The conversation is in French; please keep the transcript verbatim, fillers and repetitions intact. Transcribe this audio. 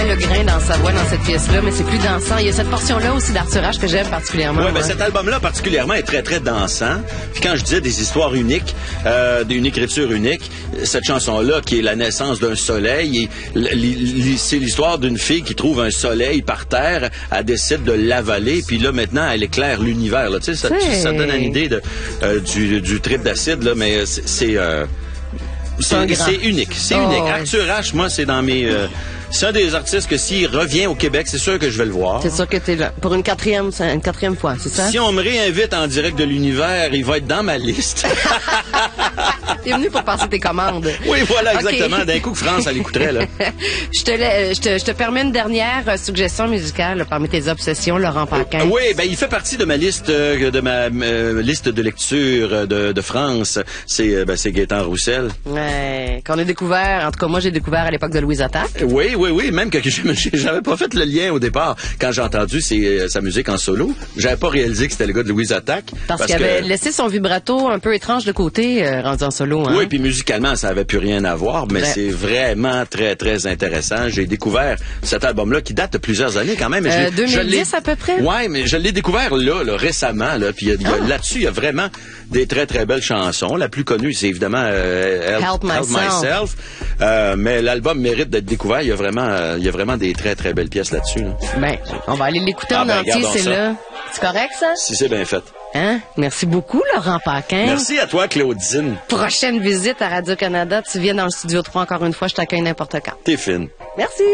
moins le grain dans sa voix dans cette pièce-là, mais c'est plus dansant. Il y a cette portion-là aussi d'Arthur H que j'aime particulièrement. Oui, ben ouais. cet album-là particulièrement est très, très dansant. Puis quand je disais des histoires uniques, euh, d'une écriture unique, cette chanson-là qui est la naissance d'un soleil, et c'est l'histoire d'une fille qui trouve un soleil par terre, elle décide de l'avaler, puis là maintenant elle éclaire l'univers. Là. Tu sais, ça, ça donne une idée de, euh, du, du trip d'acide, là, mais c'est... c'est euh, C'est unique, c'est oh, unique. Ouais. Arthur H, moi, c'est dans mes... Euh, c'est un des artistes que s'il revient au Québec, c'est sûr que je vais le voir. C'est sûr que t'es là. Pour une quatrième, une quatrième fois, c'est ça? Si on me réinvite en direct de l'univers, il va être dans ma liste. T'es venu pour passer tes commandes. Oui, voilà, exactement. Okay. D'un coup que France, elle écouterait, là. je, te je, te, je te permets une dernière euh, suggestion musicale là, parmi tes obsessions, Laurent Paquin. Euh, oui, ben il fait partie de ma liste, euh, de ma euh, liste de lecture de, de France. C'est euh, ben, c'est Gaétan Roussel. Ouais, qu'on a découvert, en tout cas moi j'ai découvert à l'époque de Louise Attaque. Oui, oui, oui, même que j'avais pas fait le lien au départ. Quand j'ai entendu ses, sa musique en solo, j'avais pas réalisé que c'était le gars de Louise Attaque. Parce, parce qu'il que... avait laissé son vibrato un peu étrange de côté, euh, rendu en solo. Hein? Oui, puis musicalement, ça avait plus rien à voir, mais ouais. C'est vraiment très, très intéressant. J'ai découvert cet album-là qui date de plusieurs années quand même. Euh, deux mille dix à peu près? Oui, mais je l'ai découvert là, là récemment. Là, puis ah. là-dessus, il y a vraiment des très, très belles chansons. La plus connue, c'est évidemment euh, Help, Help Myself. Help Myself. Euh, mais l'album mérite d'être découvert. Il y a vraiment, euh, il y a vraiment des très, très belles pièces là-dessus. Là. Ben, on va aller l'écouter ah, en ben, entier, c'est là. C'est correct, ça? Si c'est bien fait. Hein? Merci beaucoup, Laurent Paquin. Merci à toi, Claudine. Prochaine visite à Radio-Canada. Tu viens dans le Studio trois encore une fois. Je t'accueille n'importe quand. T'es fine. Merci.